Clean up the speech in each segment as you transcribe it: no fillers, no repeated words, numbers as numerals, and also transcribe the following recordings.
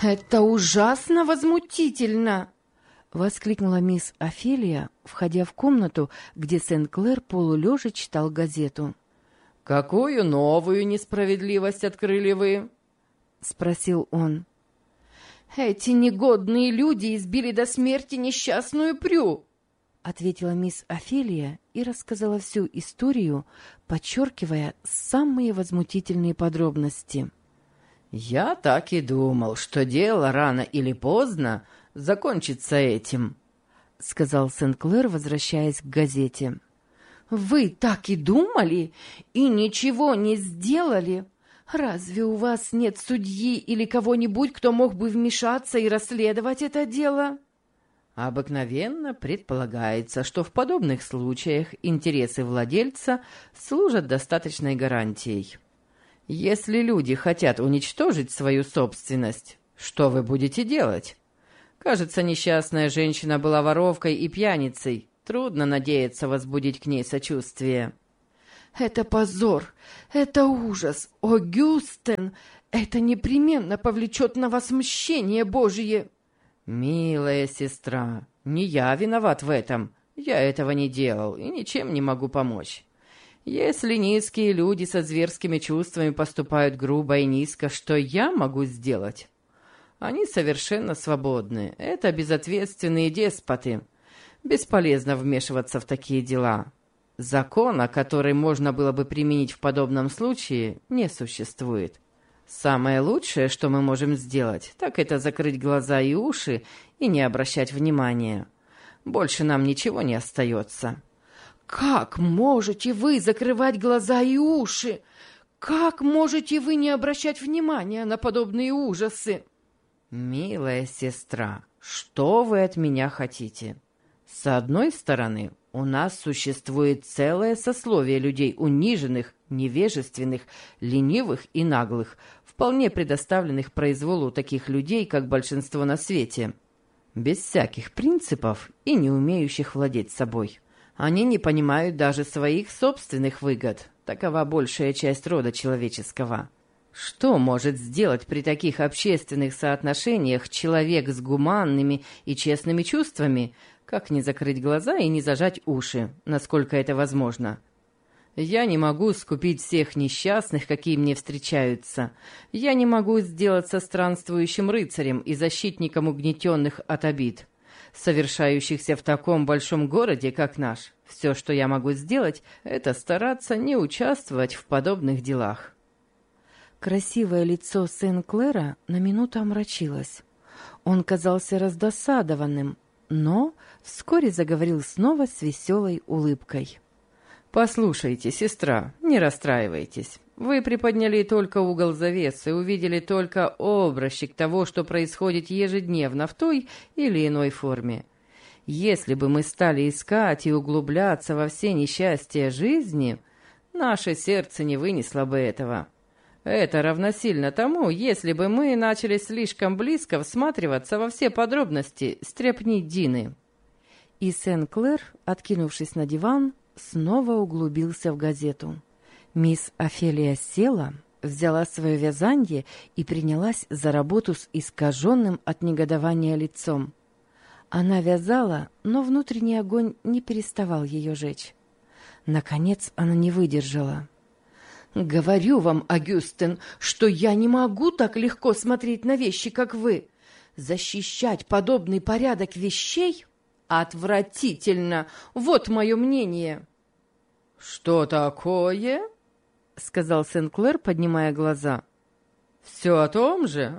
«Это ужасно возмутительно!» — воскликнула мисс Офелия, входя в комнату, где Сен-Клэр полулежа читал газету. «Какую новую несправедливость открыли вы?» — спросил он. «Эти негодные люди избили до смерти несчастную Прю», — ответила мисс Офелия и рассказала всю историю, подчеркивая самые возмутительные подробности. «Я так и думал, что дело рано или поздно закончится этим», — сказал Сен-Клэр, возвращаясь к газете. «Вы так и думали и ничего не сделали? Разве у вас нет судьи или кого-нибудь, кто мог бы вмешаться и расследовать это дело?» Обыкновенно предполагается, что в подобных случаях интересы владельца служат достаточной гарантией. Если люди хотят уничтожить свою собственность, что вы будете делать? Кажется, несчастная женщина была воровкой и пьяницей. Трудно надеяться возбудить к ней сочувствие. «Это позор! Это ужас! О, Гюстен! Это непременно повлечет на вас мщение Божие!» «Милая сестра, не я виноват в этом. Я этого не делал и ничем не могу помочь. Если низкие люди со зверскими чувствами поступают грубо и низко, что я могу сделать? Они совершенно свободны. Это безответственные деспоты. Бесполезно вмешиваться в такие дела. Закона, который можно было бы применить в подобном случае, не существует. Самое лучшее, что мы можем сделать, так это закрыть глаза и уши и не обращать внимания. Больше нам ничего не остается». «Как можете вы закрывать глаза и уши? Как можете вы не обращать внимания на подобные ужасы?» «Милая сестра, что вы от меня хотите? С одной стороны, у нас существует целое сословие людей униженных, невежественных, ленивых и наглых, вполне предоставленных произволу таких людей, как большинство на свете, без всяких принципов и не умеющих владеть собой. Они не понимают даже своих собственных выгод. Такова большая часть рода человеческого. Что может сделать при таких общественных соотношениях человек с гуманными и честными чувствами, как не закрыть глаза и не зажать уши, насколько это возможно? Я не могу скупить всех несчастных, какие мне встречаются. Я не могу сделаться странствующим рыцарем и защитником угнетенных от обид, совершающихся в таком большом городе, как наш. Все, что я могу сделать, это стараться не участвовать в подобных делах». Красивое лицо Сен-Клэра на минуту омрачилось. Он казался раздосадованным, но вскоре заговорил снова с веселой улыбкой. «Послушайте, сестра, не расстраивайтесь. Вы приподняли только угол завесы, увидели только образчик того, что происходит ежедневно в той или иной форме. Если бы мы стали искать и углубляться во все несчастья жизни, наше сердце не вынесло бы этого. Это равносильно тому, если бы мы начали слишком близко всматриваться во все подробности стряпни Дины». И Сен-Клэр, откинувшись на диван, снова углубился в газету. Мисс Офелия села, взяла свое вязанье и принялась за работу с искаженным от негодования лицом. Она вязала, но внутренний огонь не переставал ее жечь. Наконец она не выдержала. «Говорю вам, Агюстен, что я не могу так легко смотреть на вещи, как вы. Защищать подобный порядок вещей отвратительно. Вот мое мнение». «Что такое?» — сказал Сен-Клэр, поднимая глаза. «Все о том же?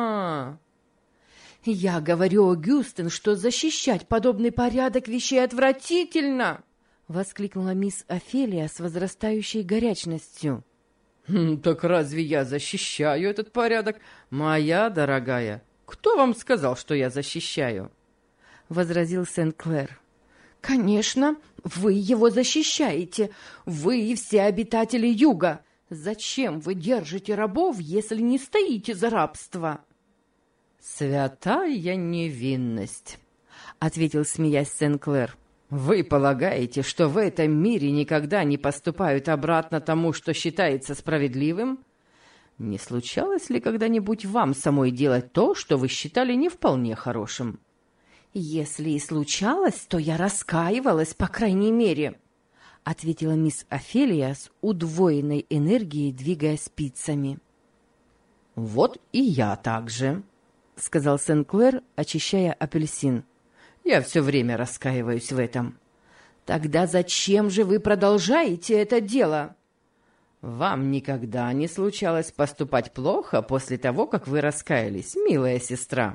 «Я говорю, Агюстен, что защищать подобный порядок вещей отвратительно!» — воскликнула мисс Офелия с возрастающей горячностью. «Так разве я защищаю этот порядок, моя дорогая? Кто вам сказал, что я защищаю?» — возразил Сен-Клэр. «Конечно, вы его защищаете. Вы и все обитатели Юга. Зачем вы держите рабов, если не стоите за рабство?» «Святая невинность», — ответил, смеясь, Сен-Клэр. «Вы полагаете, что в этом мире никогда не поступают обратно тому, что считается справедливым? Не случалось ли когда-нибудь вам самой делать то, что вы считали не вполне хорошим? «Если и случалось, то я раскаивалась, по крайней мере», — ответила мисс Офелия с удвоенной энергией, двигая спицами. «Вот и я так же», — сказал Сен-Клэр, очищая апельсин. «Я все время раскаиваюсь в этом». «Тогда зачем же вы продолжаете это дело?» «Вам никогда не случалось поступать плохо после того, как вы раскаялись, милая сестра?»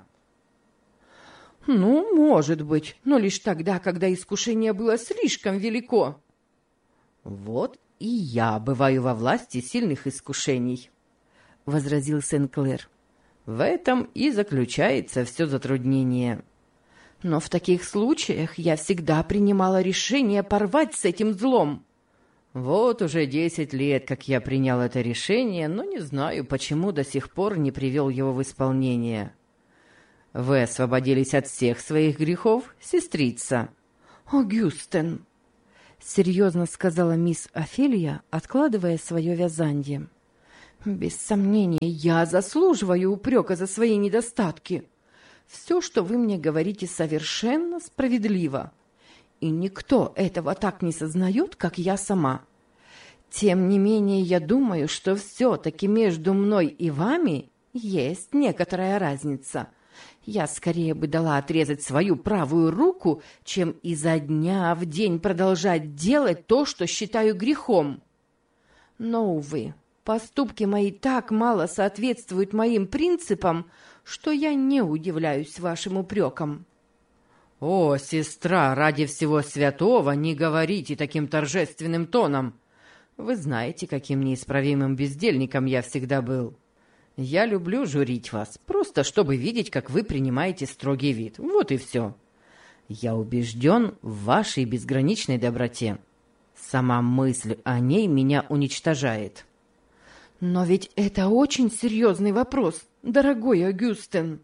«Ну, может быть, но лишь тогда, когда искушение было слишком велико». «Вот и я бываю во власти сильных искушений», — возразил Сен-Клэр. «В этом и заключается все затруднение». «Но в таких случаях я всегда принимала решение порвать с этим злом». «Вот уже 10 лет, как я принял это решение, но не знаю, почему до сих пор не привел его в исполнение». «Вы освободились от всех своих грехов, сестрица?» «Огюстен», — серьезно сказала мисс Офелия, откладывая свое вязанье. «Без сомнения, я заслуживаю упрека за свои недостатки. Все, что вы мне говорите, совершенно справедливо, и никто этого так не сознает, как я сама. Тем не менее, я думаю, что все-таки между мной и вами есть некоторая разница». Я скорее бы дала отрезать свою правую руку, чем изо дня в день продолжать делать то, что считаю грехом. Но, увы, поступки мои так мало соответствуют моим принципам, что я не удивляюсь вашим упрекам». «О, сестра, ради всего святого не говорите таким торжественным тоном. Вы знаете, каким неисправимым бездельником я всегда был. Я люблю журить вас, просто чтобы видеть, как вы принимаете строгий вид. Вот и все. Я убежден в вашей безграничной доброте. Сама мысль о ней меня уничтожает». «Но ведь это очень серьезный вопрос, дорогой Огюстен».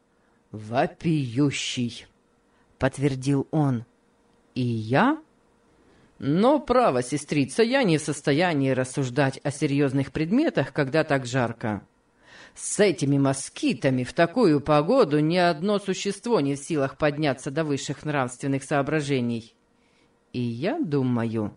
«Вопиющий», — подтвердил он. «И я? Но, право, сестрица, я не в состоянии рассуждать о серьезных предметах, когда так жарко. С этими москитами в такую погоду ни одно существо не в силах подняться до высших нравственных соображений. И я думаю...»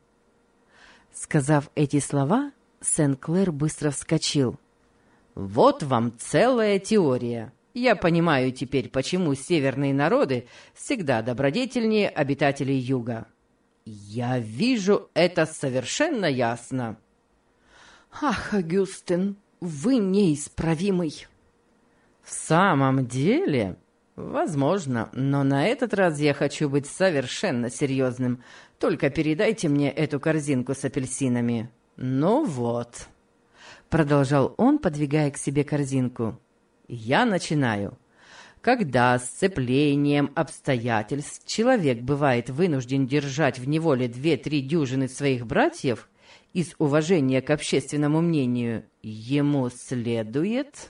Сказав эти слова, Сен-Клэр быстро вскочил. «Вот вам целая теория. Я понимаю теперь, почему северные народы всегда добродетельнее обитателей юга. Я вижу это совершенно ясно». «Ах, Огюстен, вы неисправимый». «В самом деле? Возможно, но на этот раз я хочу быть совершенно серьезным. Только передайте мне эту корзинку с апельсинами. Ну вот», — продолжал он, подвигая к себе корзинку. «Я начинаю. Когда сцеплением обстоятельств человек бывает вынужден держать в неволе 2-3 дюжины своих братьев, из уважения к общественному мнению, ему следует...»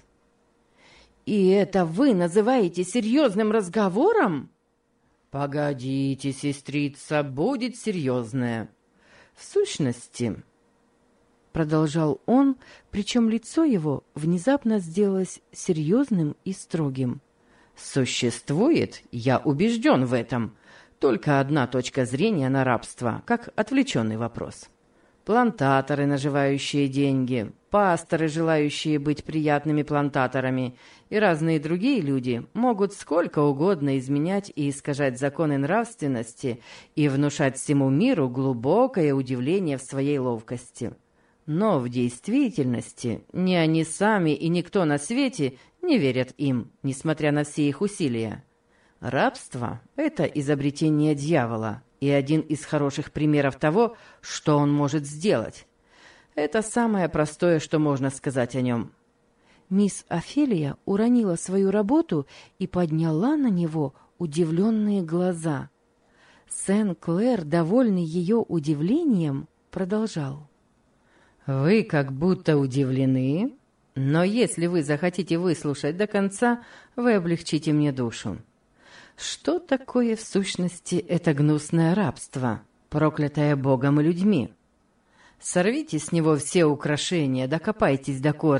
«И это вы называете серьезным разговором?» «Погодите, сестрица, будет серьезное. В сущности...» Продолжал он, причем лицо его внезапно сделалось серьезным и строгим. «Существует, я убежден в этом, только одна точка зрения на рабство, как отвлеченный вопрос. Плантаторы, наживающие деньги, пасторы, желающие быть приятными плантаторами, и разные другие люди могут сколько угодно изменять и искажать законы нравственности и внушать всему миру глубокое удивление в своей ловкости. Но в действительности ни они сами и никто на свете не верят им, несмотря на все их усилия. Рабство – это изобретение дьявола и один из хороших примеров того, что он может сделать. Это самое простое, что можно сказать о нем». Мисс Офелия уронила свою работу и подняла на него удивленные глаза. Сен-Клэр, довольный ее удивлением, продолжал. «Вы как будто удивлены, но если вы захотите выслушать до конца, вы облегчите мне душу. Что такое в сущности это гнусное рабство, проклятое Богом и людьми? Сорвите с него все украшения, докопайтесь до корня,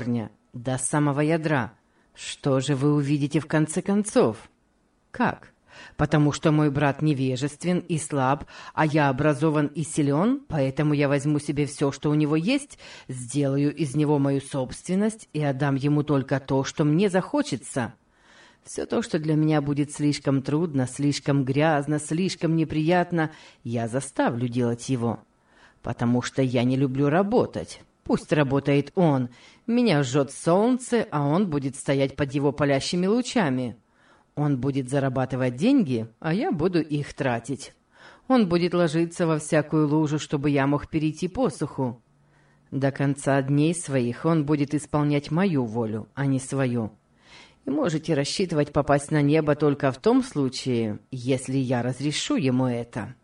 до самого ядра. Что же вы увидите в конце концов? Как? Потому что мой брат невежествен и слаб, а я образован и силен, поэтому я возьму себе все, что у него есть, сделаю из него мою собственность и отдам ему только то, что мне захочется. Все то, что для меня будет слишком трудно, слишком грязно, слишком неприятно, я заставлю делать его. Потому что я не люблю работать. Пусть работает он. Меня жжет солнце, а он будет стоять под его палящими лучами. Он будет зарабатывать деньги, а я буду их тратить. Он будет ложиться во всякую лужу, чтобы я мог перейти по суху. До конца дней своих он будет исполнять мою волю, а не свою. И можете рассчитывать попасть на небо только в том случае, если я разрешу ему это.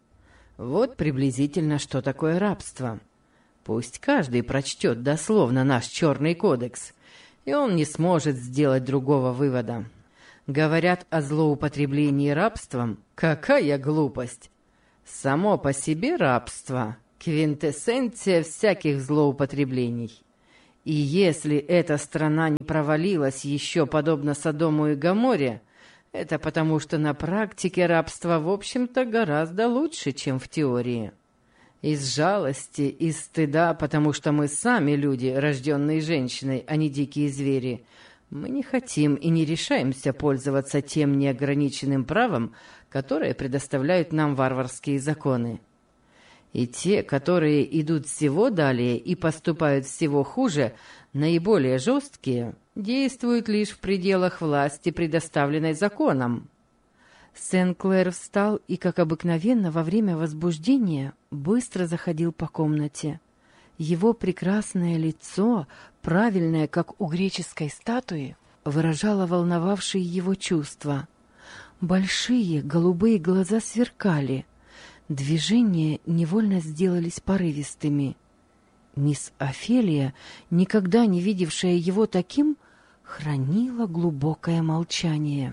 Вот приблизительно, что такое рабство. Пусть каждый прочтет дословно наш черный кодекс, и он не сможет сделать другого вывода. Говорят о злоупотреблении рабством. Какая глупость! Само по себе рабство – квинтэссенция всяких злоупотреблений. И если эта страна не провалилась еще подобно Содому и Гоморре, это потому, что на практике рабство, в общем-то, гораздо лучше, чем в теории. Из жалости, из стыда, потому что мы сами люди, рожденные женщиной, а не дикие звери, мы не хотим и не решаемся пользоваться тем неограниченным правом, которое предоставляют нам варварские законы. И те, которые идут всего далее и поступают всего хуже, наиболее жесткие, действуют лишь в пределах власти, предоставленной законом. Сен-Клэр встал и, как обыкновенно, во время возбуждения быстро заходил по комнате. Его прекрасное лицо, правильное, как у греческой статуи, выражало волновавшие его чувства. Большие голубые глаза сверкали. Движения невольно сделались порывистыми. Мисс Офелия, никогда не видевшая его таким, хранила глубокое молчание.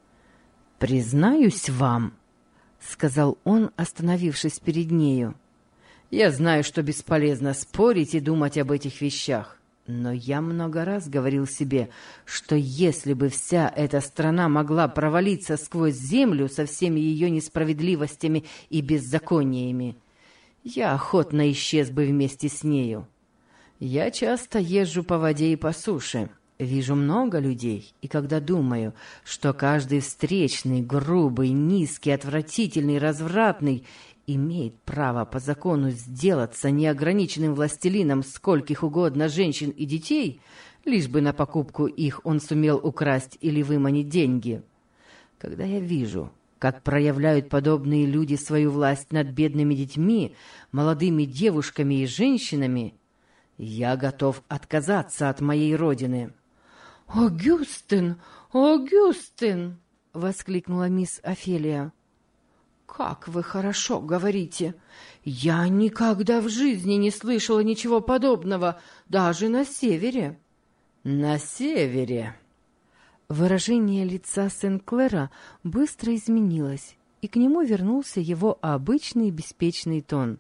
«Признаюсь вам», — сказал он, остановившись перед нею, — «я знаю, что бесполезно спорить и думать об этих вещах, но я много раз говорил себе, что если бы вся эта страна могла провалиться сквозь землю со всеми ее несправедливостями и беззакониями, я охотно исчез бы вместе с нею. Я часто езжу по воде и по суше». Вижу много людей, и когда думаю, что каждый встречный, грубый, низкий, отвратительный, развратный имеет право по закону сделаться неограниченным властелином скольких угодно женщин и детей, лишь бы на покупку их он сумел украсть или выманить деньги. Когда я вижу, как проявляют подобные люди свою власть над бедными детьми, молодыми девушками и женщинами, я готов отказаться от моей родины». «Огюстен! Огюстен!» — воскликнула мисс Офелия. «Как вы хорошо говорите! Я никогда в жизни не слышала ничего подобного, даже на севере». «На севере!» Выражение лица Сен-Клэра быстро изменилось, и к нему вернулся его обычный беспечный тон.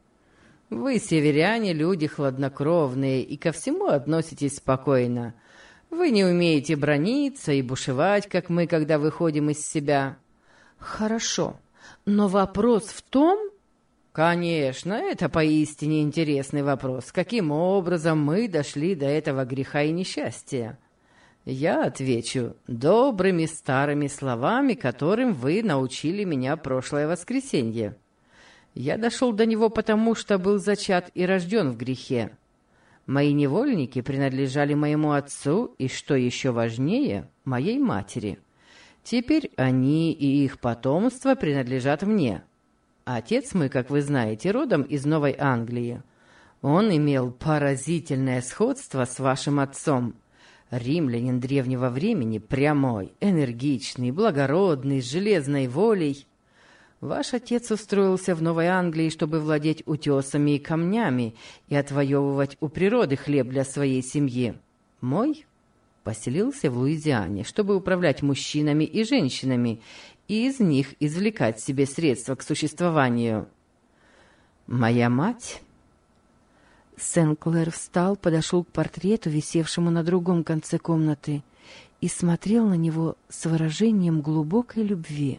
«Вы, северяне, люди хладнокровные и ко всему относитесь спокойно. Вы не умеете браниться и бушевать, как мы, когда выходим из себя». «Хорошо, но вопрос в том...» «Конечно, это поистине интересный вопрос. Каким образом мы дошли до этого греха и несчастья?» Я отвечу добрыми старыми словами, которым вы научили меня прошлое воскресенье. Я дошел до него потому, что был зачат и рожден в грехе. Мои невольники принадлежали моему отцу и, что еще важнее, моей матери. Теперь они и их потомство принадлежат мне. Отец мой, как вы знаете, родом из Новой Англии. Он имел поразительное сходство с вашим отцом. Римлянин древнего времени, прямой, энергичный, благородный, с железной волей. Ваш отец устроился в Новой Англии, чтобы владеть утесами и камнями и отвоевывать у природы хлеб для своей семьи. Мой поселился в Луизиане, чтобы управлять мужчинами и женщинами и из них извлекать себе средства к существованию. Моя мать... Сен-Клэр встал, подошел к портрету, висевшему на другом конце комнаты, и смотрел на него с выражением глубокой любви.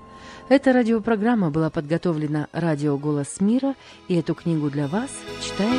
Эта радиопрограмма была подготовлена «Радио Голос Мира», и эту книгу для вас читает